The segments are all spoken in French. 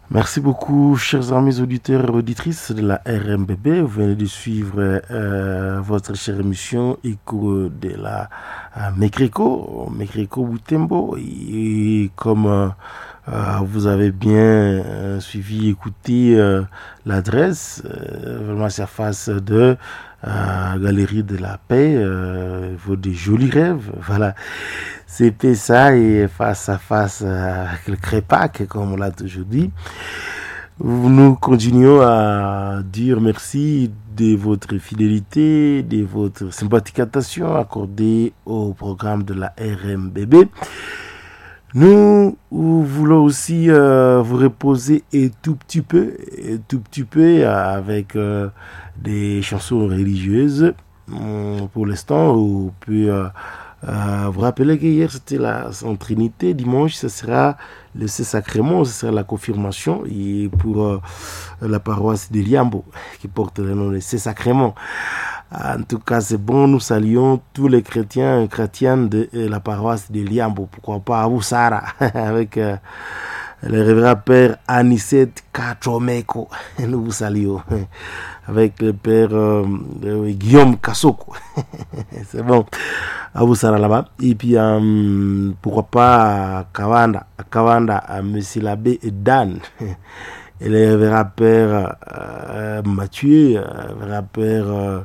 Merci beaucoup, chers amis auditeurs et auditrices de la RMBB. Vous venez de suivre votre chère émission Écho de la Mekreko Boutembo. Et comme vous avez bien suivi, écouté l'adresse, vraiment c'est à face de Galerie de la Paix, vaut des jolis rêves. Voilà, c'était ça et face à face avec le Crépac, comme on l'a toujours dit. Nous continuons à dire merci de votre fidélité, de votre sympathique attention accordée au programme de la RMBB. Nous voulons aussi vous reposer un tout petit peu avec des chansons religieuses. Pour l'instant, on peut vous rappelez que hier c'était la Sainte Trinité, dimanche ce sera le Saint-Sacrement, ce sera la confirmation et pour la paroisse de Liambo qui porte le nom de Saint-Sacrement. En tout cas c'est bon, nous saluons tous les chrétiens et chrétiennes de la paroisse de Liambo, pourquoi pas à Oussara avec le révérend père Anicette Kachomeko, nous vous saluons avec le père Guillaume Kassoko. C'est bon, à vous ça là-bas. Et puis pourquoi pas à Kawanda, à monsieur l'abbé Dan. Et le révérend père Mathieu, révérend père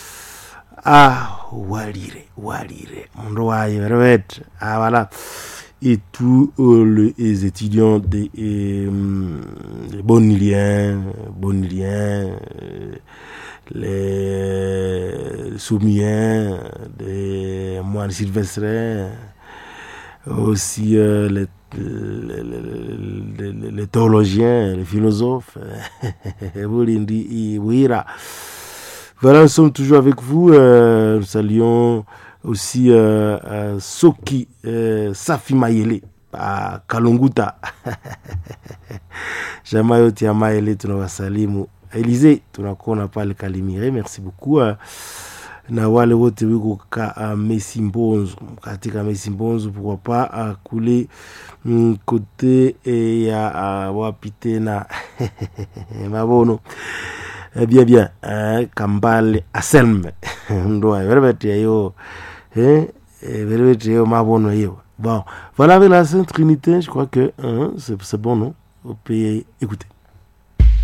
Walire, mon roi, ah voilà. Et tous les étudiants des Boniliens, les Soumiens, des moines sylvestres, aussi les théologiens, les philosophes, voilà, nous sommes toujours avec vous. Nous saluons aussi Soki Safi Mayele à Kalunguta. Jamayoti ya Mayele tunawasalimu. Élysée tunakona pale Kalimire, merci beaucoup. Na wale wote wiko ka Mesimbonzo, katika Mesimbonzo, pourquoi pas kule côté ya wapi tena mabono. Bien, Kambale Aselme ndo verbetia yo verbetia yo mabono yo. Bon, voilà, avec la Sainte Trinité, je crois que c'est bon, non? Vous pouvez écouter.